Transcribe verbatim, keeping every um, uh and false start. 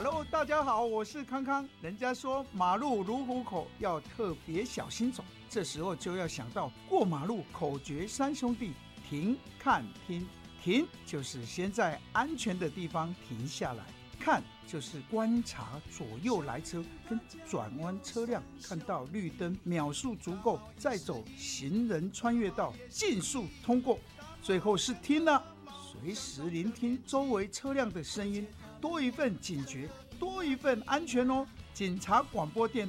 Hello， 大家好，我是康康。人家说马路如虎口，要特别小心走。这时候就要想到过马路口诀三兄弟：停、看、听。停就是先在安全的地方停下来，看就是观察左右来车跟转弯车辆，看到绿灯秒数足够，再走行人穿越道，尽速通过。最后是听了，随时聆听周围车辆的声音，多一份警觉，多一份安全哦。警察广播电